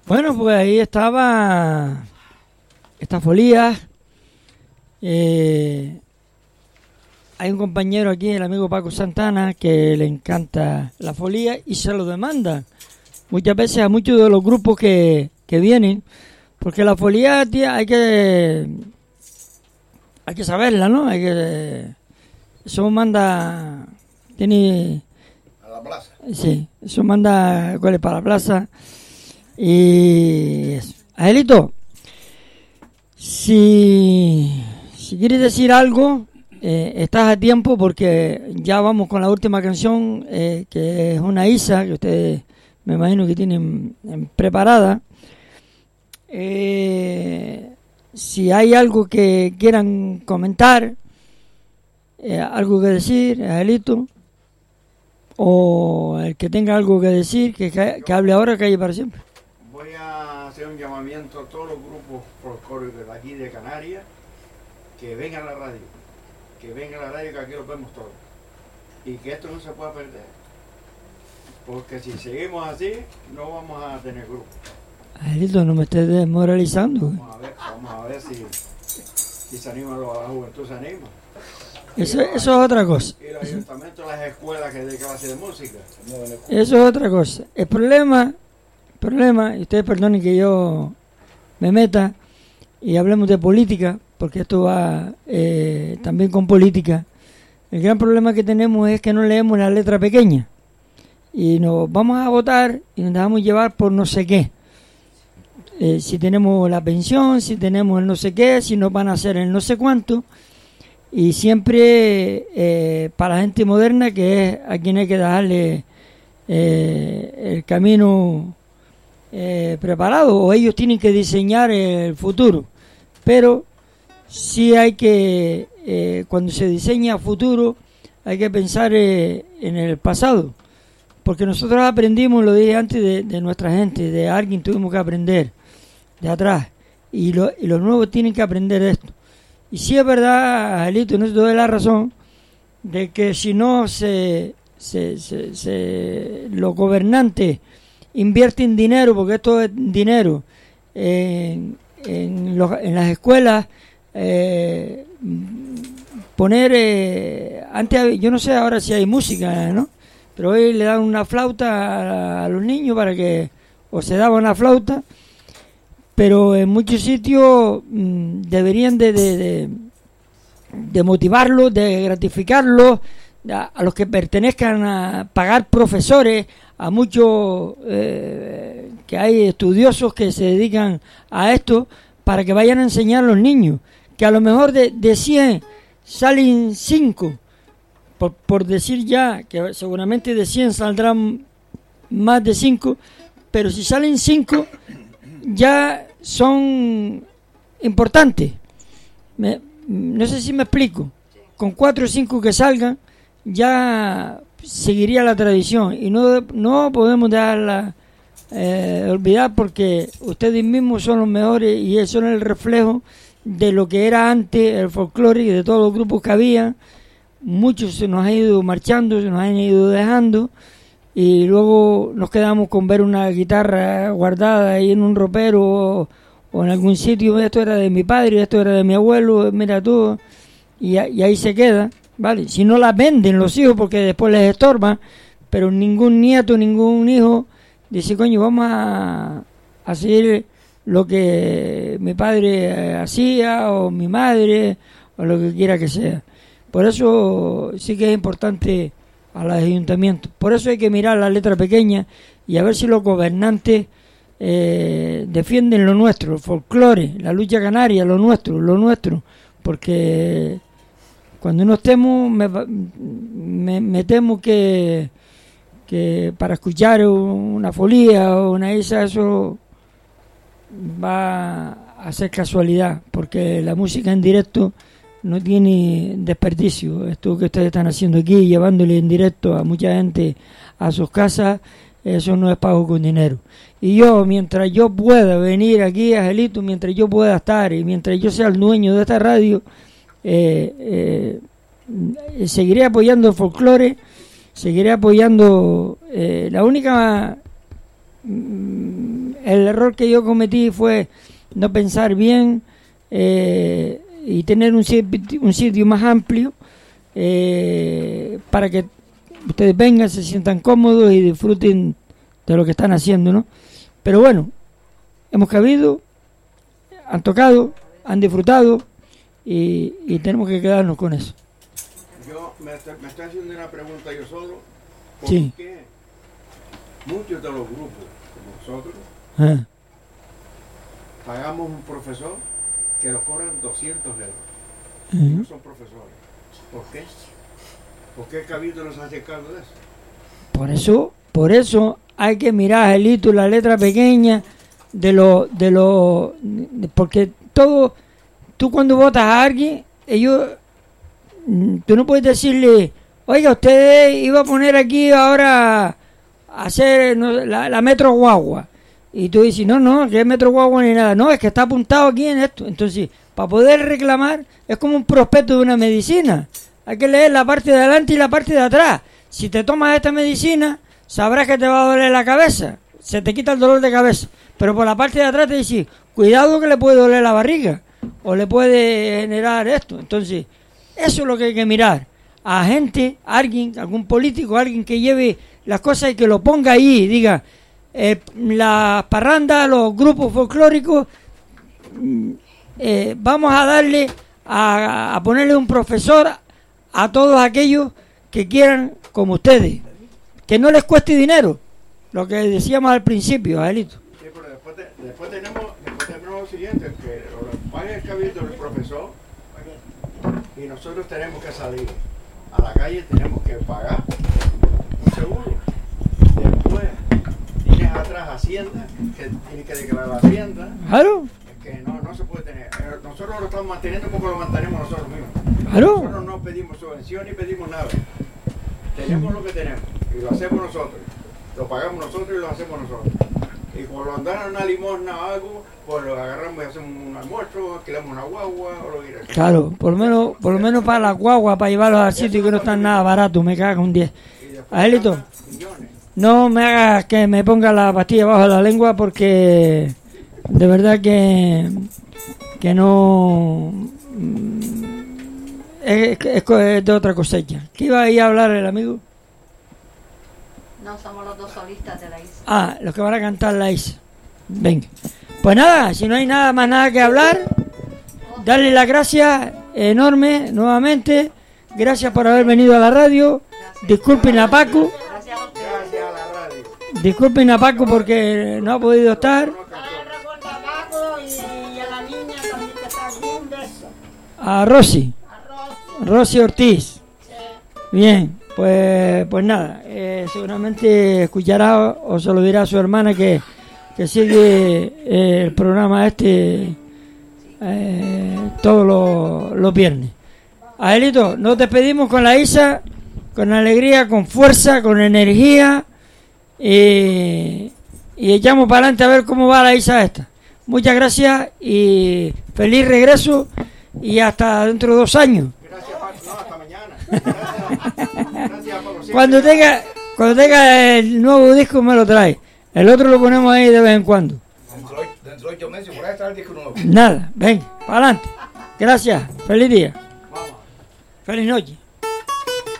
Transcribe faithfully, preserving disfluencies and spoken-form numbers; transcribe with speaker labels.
Speaker 1: Bueno, pues ahí estaba esta folía. Eh, hay un compañero aquí, el amigo Paco Santana, que le encanta la folía y se lo demanda muchas veces a muchos de los grupos que, que vienen, porque la folía, tía, hay que hay que saberla, ¿no? Hay que eso manda tiene
Speaker 2: a la plaza.
Speaker 1: Sí, eso manda cuál es para la plaza. Y eso. Angelito, si si quieres decir algo, eh, estás a tiempo, porque ya vamos con la última canción, eh, que es una Isa que ustedes me imagino que tienen eh, preparada. Eh, si hay algo que quieran comentar, eh, algo que decir, Angelito, o el que tenga algo que decir, que, que, que hable ahora, que hable para siempre.
Speaker 2: Voy a hacer un llamamiento a todos los grupos folclóricos de aquí de Canarias, que vengan a la radio, que vengan a la radio, que aquí los vemos todos, y que esto no se pueda perder, porque si seguimos así no vamos a tener grupo.
Speaker 1: Angelito, no me estés desmoralizando.
Speaker 2: Vamos a ver, vamos a ver si, si se anima, la juventud se anima.
Speaker 1: Eso, eso es otra cosa.
Speaker 2: Y los ayuntamientos, las escuelas que de clase de música.
Speaker 1: Eso es otra cosa. El problema, el problema, y ustedes perdonen que yo me meta y hablemos de política, porque esto va eh, también con política. El gran problema que tenemos es que no leemos la letra pequeña y nos vamos a votar y nos dejamos llevar por no sé qué. Eh, si tenemos la pensión, si tenemos el no sé qué, si nos van a hacer el no sé cuánto. Y siempre eh, para la gente moderna, que es a quien hay que dejarle eh, el camino eh, preparado, o ellos tienen que diseñar el futuro. Pero sí hay que, eh, cuando se diseña futuro, hay que pensar eh, en el pasado. Porque nosotros aprendimos, lo dije antes, de, de nuestra gente, de alguien tuvimos que aprender, de atrás. Y, lo, y los nuevos tienen que aprender esto. Y sí es verdad, Angelito, no te doy la razón, de que si no se, se, se, se los gobernantes invierten dinero, porque esto es dinero, en, en, los, en las escuelas, eh, poner, eh, antes, yo no sé ahora si hay música, ¿no? Pero hoy le dan una flauta a, a los niños para que, o se daba una flauta, pero en muchos sitios mmm, deberían de, de, de, de motivarlos, de gratificarlos, a, a los que pertenezcan a pagar profesores, a muchos eh, que hay estudiosos que se dedican a esto, para que vayan a enseñar a los niños, que a lo mejor de, de cien salen cinco, por, por decir ya, que seguramente de cien saldrán más de cinco, pero si salen cinco ya son importantes. Me, no sé si me explico. Con cuatro o cinco que salgan ya seguiría la tradición, y no no podemos dejarla eh, olvidar, porque ustedes mismos son los mejores y son el reflejo de lo que era antes el folclore y de todos los grupos que había. Muchos se nos han ido marchando, se nos han ido dejando, y luego nos quedamos con ver una guitarra guardada ahí en un ropero o, o en algún sitio. Esto era de mi padre, esto era de mi abuelo, mira tú, y, y ahí se queda, ¿vale? Si no la venden los hijos porque después les estorba, pero ningún nieto, ningún hijo dice, coño, vamos a, a seguir lo que mi padre eh, hacía, o mi madre, o lo que quiera que sea. Por eso sí que es importante a los ayuntamientos. Por eso hay que mirar la letra pequeña y a ver si los gobernantes eh, defienden lo nuestro, el folclore, la lucha canaria, lo nuestro, lo nuestro. Porque cuando no estemos, me, me, me temo que, que para escuchar una folía o una isa, eso va a ser casualidad, porque la música en directo no tiene desperdicio. Esto que ustedes están haciendo aquí, llevándole en directo a mucha gente a sus casas, eso no es pago con dinero. Y yo, mientras yo pueda venir aquí, Angelito, mientras yo pueda estar y mientras yo sea el dueño de esta radio, eh, eh, seguiré apoyando el folclore, seguiré apoyando eh, la única el error que yo cometí fue no pensar bien eh, y tener un sitio, un sitio más amplio eh, para que ustedes vengan, se sientan cómodos y disfruten de lo que están haciendo, ¿no? Pero bueno, hemos cabido, han tocado, han disfrutado y, y tenemos que quedarnos con eso.
Speaker 2: Yo me, me estoy haciendo una pregunta yo solo. ¿Por
Speaker 1: Sí.
Speaker 2: qué muchos de los grupos, como nosotros,
Speaker 1: Ah.
Speaker 2: pagamos un profesor que lo cobran doscientos euros?
Speaker 1: Uh-huh.
Speaker 2: Y no son profesores. ¿Por qué? ¿Por qué el Cabildo no se hace cargo de eso?
Speaker 1: Por eso, por eso hay que mirar, Angelito, la letra pequeña de lo, de lo, de- porque todo, tú cuando votas a alguien, ellos, mm, tú no puedes decirle, oiga, usted iba a poner aquí ahora a hacer no, la, la Metro Guagua, y tú dices, no, no, que es Metro Guagua ni nada, no, es que está apuntado aquí en esto. Entonces, para poder reclamar, es como un prospecto de una medicina. Hay que leer la parte de adelante y la parte de atrás. Si te tomas esta medicina, sabrás que te va a doler la cabeza. Se te quita el dolor de cabeza. Pero por la parte de atrás te dice, cuidado que le puede doler la barriga. O le puede generar esto. Entonces, eso es lo que hay que mirar. A gente, a alguien, algún político, alguien que lleve las cosas y que lo ponga ahí y diga, eh, las parrandas, los grupos folclóricos, mm, eh, vamos a darle, a, a ponerle un profesor a todos aquellos que quieran como ustedes, que no les cueste dinero, lo que decíamos al principio, Adelito.
Speaker 2: Sí, pero después, te- después tenemos después tenemos lo siguiente, que lo paga el Cabildo el profesor y nosotros tenemos que salir a la calle, tenemos que pagar un seguro. Después tienes atrás Hacienda, que tienes que declarar Hacienda.
Speaker 1: Claro,
Speaker 2: Es que no, no se puede tener. Eh, Nosotros lo estamos manteniendo como lo mantenemos nosotros mismos.
Speaker 1: claro.
Speaker 2: Nosotros no pedimos subvención ni pedimos nada. Tenemos lo que tenemos y lo hacemos nosotros. Lo pagamos nosotros y lo hacemos nosotros. Y por andar una limosna o algo, pues lo agarramos y hacemos un almuerzo, alquilamos una guagua o lo que quieras.
Speaker 1: Claro, por lo menos, por lo menos para la guagua, para llevarlos al sitio que no están nada baratos, me cago un diez.
Speaker 2: Y después
Speaker 1: Angelito,
Speaker 2: gastan millones.
Speaker 1: no me hagas que me ponga la pastilla bajo la lengua porque de verdad que que no mm, es, es, es de otra cosecha. ¿Qué iba a ir a hablar el amigo?
Speaker 3: No, somos los dos solistas de la isla.
Speaker 1: Ah, los que van a cantar la Isa. Venga. Pues nada, si no hay nada más nada que hablar, darle las gracias enorme nuevamente. Gracias por haber venido a la radio.
Speaker 3: Gracias.
Speaker 1: Disculpen a Paco.
Speaker 3: Gracias a ustedes.
Speaker 2: Gracias a la radio.
Speaker 1: Disculpen a Paco porque no ha podido estar.
Speaker 2: No cantó.
Speaker 4: Ah, recuerda a Paco y a la niña también que está aquí, un beso.
Speaker 1: A Rosy.
Speaker 4: Arroz,
Speaker 1: Rosy Ortiz.
Speaker 4: sí.
Speaker 1: Bien, pues pues nada. Eh, seguramente escuchará o se lo dirá a su hermana que, que sigue eh, el programa este eh, todos los, los viernes. Adelito, nos despedimos con la Isa, con alegría, con fuerza, con energía y, y echamos para adelante a ver cómo va la Isa esta. Muchas gracias y feliz regreso y hasta dentro de dos años.
Speaker 2: Gracias, Paco. No, hasta mañana. Gracias, gracias Paco. Sí,
Speaker 1: Cuando tenga, cuando tenga el nuevo disco me lo trae. El otro lo ponemos ahí de vez en cuando.
Speaker 5: Dentro de- dentro de ocho meses, por ahí está el disco nuevo.
Speaker 1: Nada, venga, para adelante. Gracias, feliz día,
Speaker 2: Vamos.
Speaker 1: feliz noche.